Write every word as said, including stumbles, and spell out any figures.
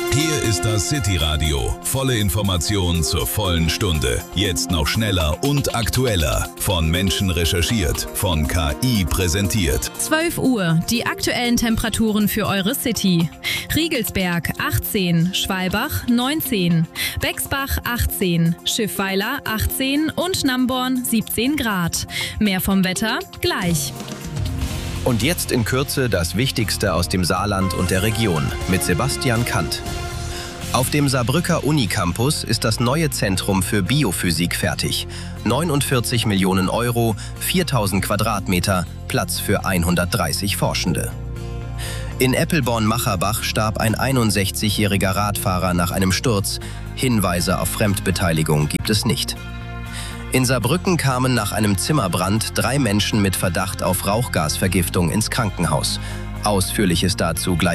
Hier ist das City Radio. Volle Informationen zur vollen Stunde. Jetzt noch schneller und aktueller. Von Menschen recherchiert, von K I präsentiert. zwölf Uhr, die aktuellen Temperaturen für eure City. Riegelsberg achtzehn, Schwalbach neunzehn, Bexbach achtzehn, Schiffweiler achtzehn und Namborn siebzehn Grad. Mehr vom Wetter gleich. Und jetzt in Kürze das Wichtigste aus dem Saarland und der Region mit Sebastian Kant. Auf dem Saarbrücker Unicampus ist das neue Zentrum für Biophysik fertig. neunundvierzig Millionen Euro, viertausend Quadratmeter, Platz für hundertdreißig Forschende. In Eppelborn-Macherbach starb ein einundsechzigjähriger Radfahrer nach einem Sturz. Hinweise auf Fremdbeteiligung gibt es nicht. In Saarbrücken kamen nach einem Zimmerbrand drei Menschen mit Verdacht auf Rauchgasvergiftung ins Krankenhaus. Ausführliches dazu gleich.